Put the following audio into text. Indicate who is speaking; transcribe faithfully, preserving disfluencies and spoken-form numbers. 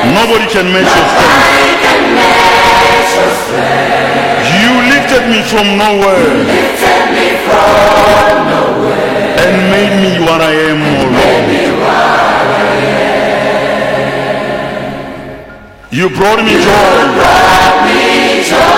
Speaker 1: Nobody can match your strength. You lifted me from nowhere and made me what I am, O Lord. You brought me joy.